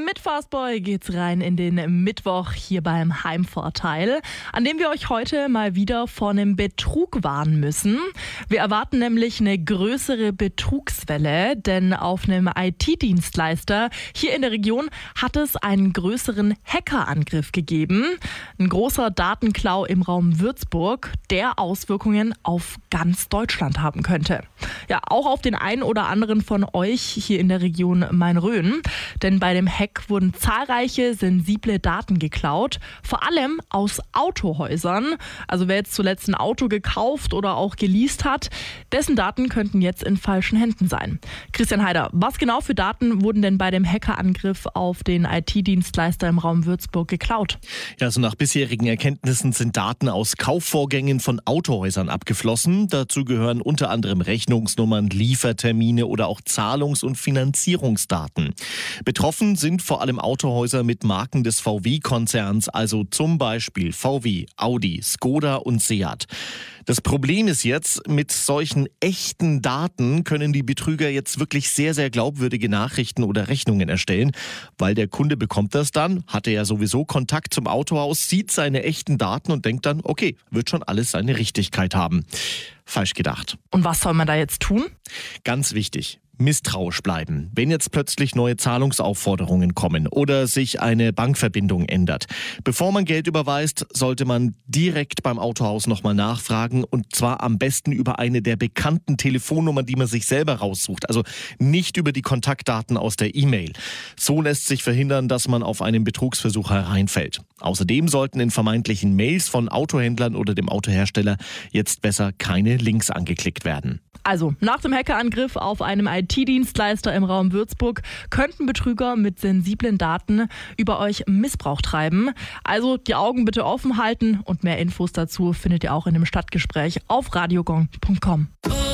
Mit Fastboy geht's rein in den Mittwoch hier beim Heimvorteil, an dem wir euch heute mal wieder vor einem Betrug warnen müssen. Wir erwarten nämlich eine größere Betrugswelle, denn auf einem IT-Dienstleister hier in der Region hat es einen größeren Hackerangriff gegeben. Ein großer Datenklau im Raum Würzburg, der Auswirkungen auf ganz Deutschland haben könnte. Ja, auch auf den einen oder anderen von euch hier in der Region Main-Rhön. Denn bei dem Hack wurden zahlreiche sensible Daten geklaut, vor allem aus Autohäusern. Also wer jetzt zuletzt ein Auto gekauft oder auch geleast hat, dessen Daten könnten jetzt in falschen Händen sein. Christian Heider, was genau für Daten wurden denn bei dem Hackerangriff auf den IT-Dienstleister im Raum Würzburg geklaut? Ja, also nach bisherigen Erkenntnissen sind Daten aus Kaufvorgängen von Autohäusern abgeflossen. Dazu gehören unter anderem Rechnungsnummern, Liefertermine oder auch Zahlungs- und Finanzierungsdaten. Betroffen sind vor allem Autohäuser mit Marken des VW-Konzerns, also zum Beispiel VW, Audi, Skoda und Seat. Das Problem ist jetzt, mit solchen echten Daten können die Betrüger jetzt wirklich sehr, sehr glaubwürdige Nachrichten oder Rechnungen erstellen, weil der Kunde bekommt das dann, hatte ja sowieso Kontakt zum Autohaus, sieht seine echten Daten und denkt dann, okay, wird schon alles seine Richtigkeit haben. Falsch gedacht. Und was soll man da jetzt tun? Ganz wichtig. Misstrauisch bleiben, wenn jetzt plötzlich neue Zahlungsaufforderungen kommen oder sich eine Bankverbindung ändert. Bevor man Geld überweist, sollte man direkt beim Autohaus nochmal nachfragen und zwar am besten über eine der bekannten Telefonnummern, die man sich selber raussucht, also nicht über die Kontaktdaten aus der E-Mail. So lässt sich verhindern, dass man auf einen Betrugsversuch hereinfällt. Außerdem sollten in vermeintlichen Mails von Autohändlern oder dem Autohersteller jetzt besser keine Links angeklickt werden. Also, nach dem Hackerangriff auf einem IT-Dienstleister im Raum Würzburg könnten Betrüger mit sensiblen Daten über euch Missbrauch treiben. Also die Augen bitte offen halten und mehr Infos dazu findet ihr auch in dem Stadtgespräch auf radiogong.com.